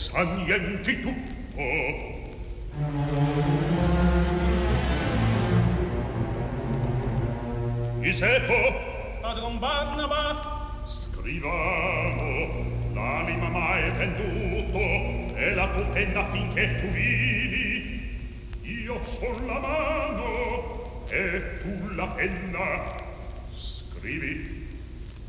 sa niente tutto. Isepo, padron Barnaba, scrivamo, l'anima mai venduto e la tua penna finché tu vivi. Io son la mano e tu la penna. Scrivi.